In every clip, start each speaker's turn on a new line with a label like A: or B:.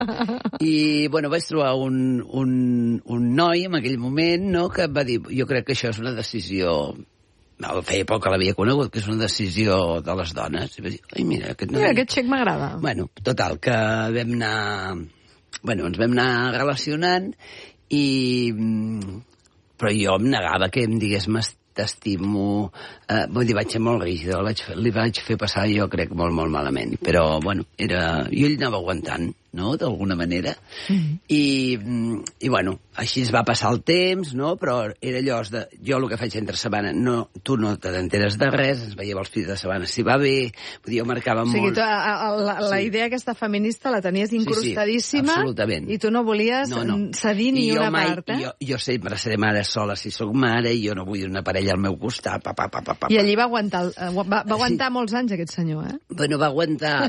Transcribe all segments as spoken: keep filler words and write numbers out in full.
A: I, bueno, vaig trobar un, un, un noi en aquell moment, no?, que em va dir, jo crec que això és una decisió... No, feia poc que l'havia conegut, que és una decisió de les dones. I vaig dir, ai, mira, aquest noi...
B: Mira, aquest xic m'agrada.
A: Bueno, total, que vam anar... Bueno, ens vam anar relacionant i... Però jo em negava que em digués t'estimo... Eh, vull dir, vaig ser molt rígida, el vaig, li vaig fer passar, jo crec, molt, molt malament. Però, bueno, era... Jo ell anava aguantant, no?, d'alguna manera. Mm-hmm. I, I, bueno, així es va passar el temps, no?, però era allò de... Jo el que faig entre setmana, no, tu no te n'enteres de res, ens veiem els fills de setmana si va bé, vull dir, jo marcava molt...
B: O sigui, tu, a, a, la, la sí. idea aquesta feminista la tenies incrustadíssima,
A: sí, sí, absolutament.
B: I tu no volies no, no. cedir ni una mai, part, eh?
A: Jo, jo sempre seré mare sola si sóc mare, i jo no vull una parella al meu costat, pa, pa, pa, pa, pa.
B: I allí va aguantar, va, va aguantar sí. molts anys aquest senyor, eh?
A: Bueno, va aguantar...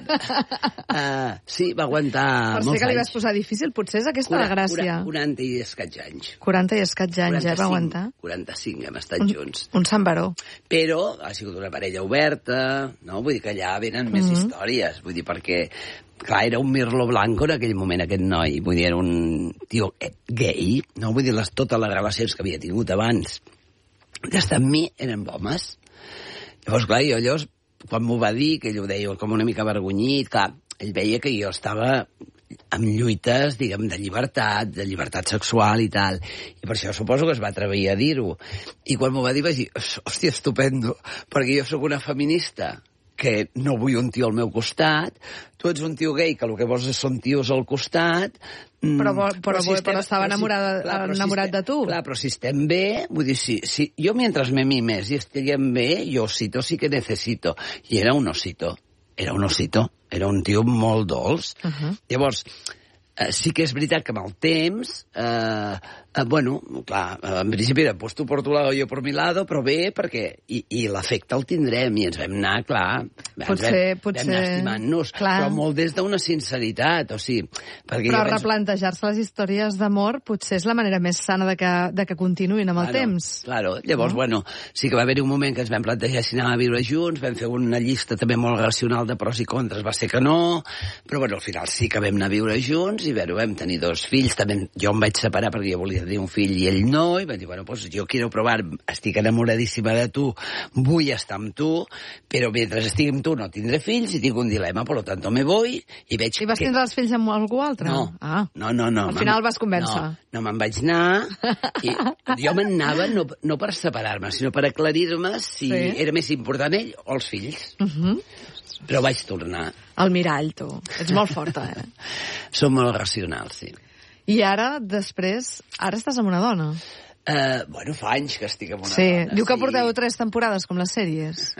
A: uh, sí, va aguantar
B: per
A: molts
B: ser que li
A: anys.
B: vas posar difícil, potser és aquesta la gràcia.
A: quaranta i escaig anys.
B: quaranta i escaig anys, ja va aguantar.
A: quaranta-cinc hem estat
B: un,
A: junts.
B: Un sant baró.
A: Però ha sigut una parella oberta, no? Vull dir que allà venen més mm-hmm. històries, vull dir, perquè... Clar, era un Mirlo Blanco en aquell moment, aquest noi. Vull dir, era un tio gay, no? Vull dir, les, totes les relacions que havia tingut abans d'estar amb mi eren homes. Llavors, clar, jo llavors, quan m'ho va dir, que ell ho deia com una mica avergonyit, clar, ell veia que jo estava amb lluites, diguem, de llibertat, de llibertat sexual i tal. I per això suposo que es va atrevir a dir-ho. I quan m'ho va dir vaig dir, hòstia, estupendo, perquè jo sóc una feminista que no vull un tio al meu costat, tu ets un tio gay que el que vols són tios al costat...
B: Però, però, però,
A: si estem,
B: però estava enamorada,
A: però si, clar,
B: enamorat
A: si estem,
B: de tu.
A: Clar, però si estem bé, vull dir, si, si, jo mentre me mimes i estiguem bé, jo osito sí que necessito. I era un osito, era un osito, era un tio molt dolç. Uh -huh. Llavors, eh, sí que és veritat que amb el temps... Eh, eh, bueno, clar, en principi era pues tu por tu lado, jo por mi lado, però bé, perquè... I, i l'efecte el tindrem, i ens vam anar, clar...
B: Potser,
A: vam,
B: potser...
A: Vam anar estimant-nos, però molt des d'una sinceritat, o sigui...
B: Però penso... replantejar-se les històries d'amor potser és la manera més sana de que, de que continuïn amb el
A: claro,
B: temps.
A: Claro, llavors, no? Bueno, sí que va haver-hi un moment que ens vam plantejar si anàvem a viure junts, vam fer una llista també molt racional de pros i contres, va ser que no, però bueno, al final sí que vam anar a viure junts, i bueno, vam tenir dos fills, també jo em vaig separar perquè jo volia tenir un fill i ell no, i vaig dir, bueno, pues jo quiero provar, estic enamoradíssima de tu, vull estar amb tu, però mentre estigui amb tu no tindré fills i tinc un dilema, per tant me voy i veig que...
B: I vas tindre els fills amb algú altre?
A: No,
B: ah.
A: no, no, no.
B: Al final el vas convèncer.
A: No, no me'n vaig anar, i jo me'n anava no, no per separar-me, sinó per aclarir-me si sí. era més important ell o els fills. Uh -huh. Però vaig tornar.
B: El mirall, tu. Ets molt forta, eh?
A: Som molt racionals, sí.
B: I ara, després, ara estàs amb una dona.
A: Uh, bueno, fa anys que estic amb una
B: sí.
A: dona.
B: Diu que
A: sí.
B: porteu tres temporades, com les sèries.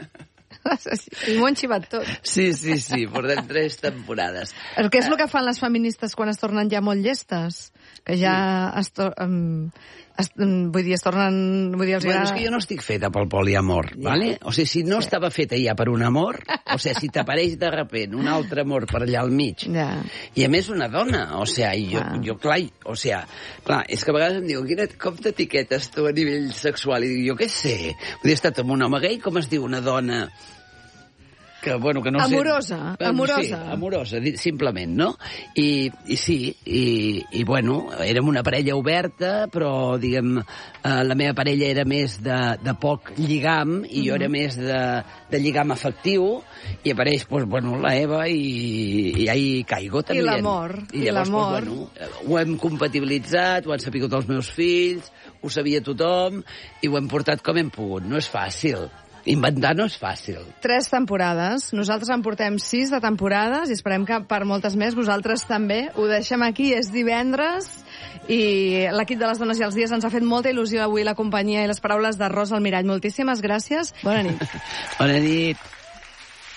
B: I m'ho han xivat tot.
A: Sí, sí, sí, portem tres temporades.
B: Què és el que fan les feministes quan es tornen ja molt llestes? Que ja sí. es, to um, es, um, vull dir, es tornen... Vull dir, els
A: bueno,
B: ha...
A: és que jo no estic feta pel poliamor, ja. ¿Vale? O sigui, si no sí. estava feta ja per un amor, o sigui, si t'apareix de repent un altre amor per allà al mig, ja. i a més una dona, o sigui, jo, ah. jo clar, o sigui, clar, és que a vegades em diuen, quina, com t'etiquetes tu a nivell sexual? I dic, jo què sé, vull dir, he estat amb un home gay, com es diu una dona... Que, bueno, que no
B: amorosa,
A: sé,
B: amorosa.
A: Sí, amorosa, simplement, no? I, i sí, i, i bueno, érem una parella oberta, però, diguem, eh, la meva parella era més de, de poc lligam, i mm-hmm. jo era més de, de lligam afectiu, i apareix, doncs, bueno, la Eva, i, i ahí caigo, també.
B: I l'amor,
A: i, i l'amor. Doncs, bueno, ho hem compatibilitzat, ho han sapigut els meus fills, ho sabia tothom, i ho hem portat com hem pogut. No és fàcil. Inventar no és fàcil.
B: Tres temporades. Nosaltres en portem sis de temporades i esperem que per moltes més vosaltres també. Ho deixem aquí, és divendres i l'equip de les dones i els dies ens ha fet molta il·lusió avui la companyia i les paraules de Rosa Almirall. Moltíssimes gràcies. Bona nit.
A: Bona nit.